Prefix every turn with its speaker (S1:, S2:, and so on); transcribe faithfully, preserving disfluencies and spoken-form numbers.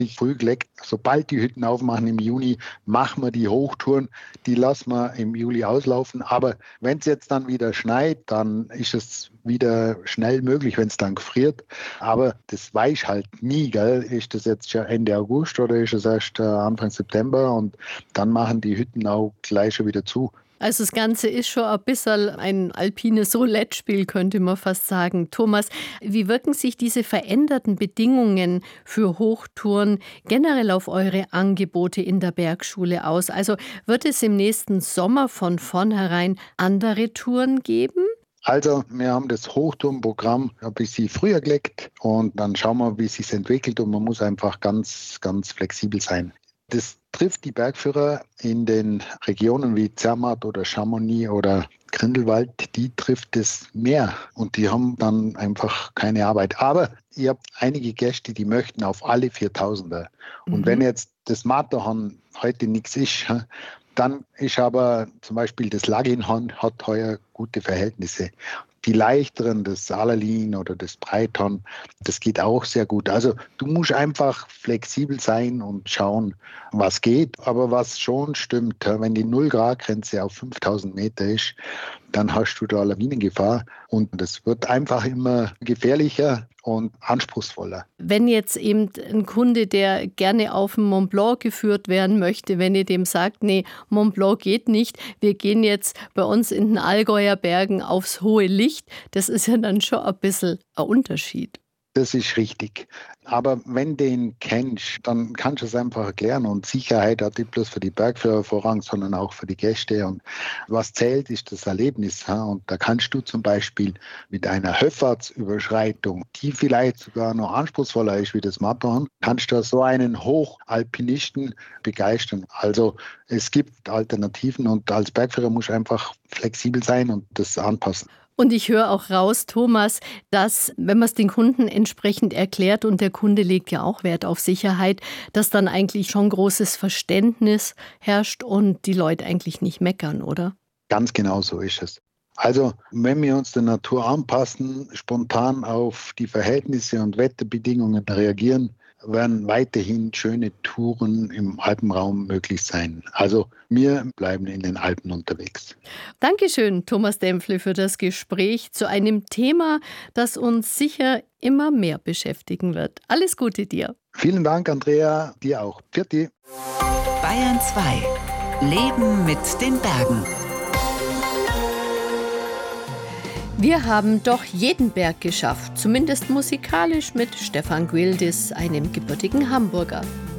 S1: Ich früh gelegt, sobald die Hütten aufmachen im Juni, machen wir die Hochtouren. Die lassen wir im Juli auslaufen. Aber wenn es jetzt dann wieder schneit, dann ist es wieder schnell möglich, wenn es dann gefriert. Aber das weiß halt nie, gell? Ist das jetzt schon Ende August oder ist es erst äh, Anfang September? Und dann machen die Hütten auch gleich schon wieder zu.
S2: Also das Ganze ist schon ein bisschen ein alpines Roulette-Spiel, könnte man fast sagen. Thomas, wie wirken sich diese veränderten Bedingungen für Hochtouren generell auf eure Angebote in der Bergschule aus? Also wird es im nächsten Sommer von vornherein andere Touren geben?
S1: Also, wir haben das Hochtourenprogramm ein bisschen früher gelegt und dann schauen wir, wie es sich entwickelt und man muss einfach ganz, ganz flexibel sein. Das trifft die Bergführer in den Regionen wie Zermatt oder Chamonix oder Grindelwald, die trifft es mehr und die haben dann einfach keine Arbeit. Aber ihr habt einige Gäste, die möchten auf alle viertausender. Und wenn
S2: Mhm.
S1: jetzt das Matterhorn heute nichts ist, dann ist aber zum Beispiel das Laginhorn hat heuer gute Verhältnisse. Die leichteren, das Alalin oder das Breithorn, das geht auch sehr gut. Also du musst einfach flexibel sein und schauen, was geht. Aber was schon stimmt, wenn die null-Grad-Grenze auf fünftausend Meter ist, dann hast du da Lawinengefahr. Und das wird einfach immer gefährlicher und anspruchsvoller.
S2: Wenn jetzt eben ein Kunde, der gerne auf den Mont Blanc geführt werden möchte, wenn ihr dem sagt, nee, Mont Blanc geht nicht, wir gehen jetzt bei uns in den Allgäuer Bergen aufs hohe Licht, das ist ja dann schon ein bisschen ein Unterschied.
S1: Das ist richtig. Aber wenn du ihn kennst, dann kannst du es einfach erklären. Und Sicherheit hat nicht bloß für die Bergführer Vorrang, sondern auch für die Gäste. Und was zählt, ist das Erlebnis. Und da kannst du zum Beispiel mit einer Höffahrtsüberschreitung, die vielleicht sogar noch anspruchsvoller ist wie das Matterhorn, kannst du so einen Hochalpinisten begeistern. Also es gibt Alternativen und als Bergführer musst du einfach flexibel sein und das anpassen.
S2: Und ich höre auch raus, Thomas, dass, wenn man es den Kunden entsprechend erklärt und der Kunde legt ja auch Wert auf Sicherheit, dass dann eigentlich schon großes Verständnis herrscht und die Leute eigentlich nicht meckern, oder?
S1: Ganz genau so ist es. Also, wenn wir uns der Natur anpassen, spontan auf die Verhältnisse und Wetterbedingungen reagieren, werden weiterhin schöne Touren im Alpenraum möglich sein. Also, wir bleiben in den Alpen unterwegs.
S2: Dankeschön, Thomas Dempfle, für das Gespräch zu einem Thema, das uns sicher immer mehr beschäftigen wird. Alles Gute dir.
S1: Vielen Dank, Andrea. Dir auch. Pfiat.
S3: Bayern zwei. Leben mit den Bergen.
S2: Wir haben doch jeden Berg geschafft, zumindest musikalisch mit Stefan Gwildis, einem gebürtigen Hamburger.